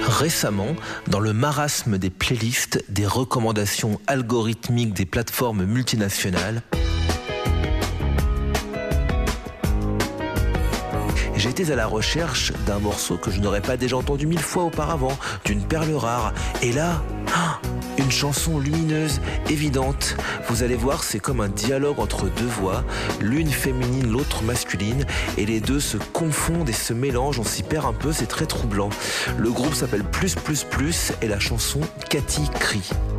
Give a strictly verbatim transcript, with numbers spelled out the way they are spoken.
Récemment, dans le marasme des playlists, des recommandations algorithmiques des plateformes multinationales, j'étais à la recherche d'un morceau que je n'aurais pas déjà entendu mille fois auparavant, d'une perle rare. Et là, une chanson lumineuse, évidente. Vous allez voir, c'est comme un dialogue entre deux voix, l'une féminine, l'autre masculine, et les deux se confondent et se mélangent, on s'y perd un peu, c'est très troublant. Le groupe s'appelle Plus Plus Plus et la chanson Cathy crie.